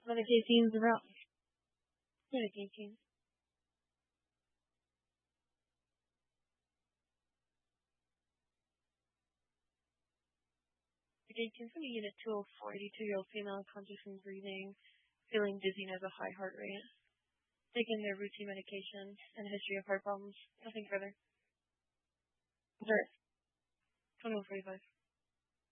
Medications around. Medication. Medication from unit 204, 82-year-old female conscious and breathing, feeling dizziness, a high heart rate. Taking their routine medication and a history of heart problems. Nothing further. Sure. 2145.